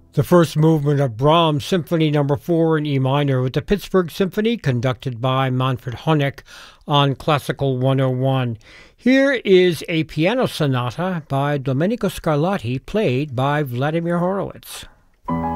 The first movement of Brahms' Symphony No. 4 in E minor with the Pittsburgh Symphony, conducted by Manfred Honeck on Classical 101. Here is a piano sonata by Domenico Scarlatti, played by Vladimir Horowitz.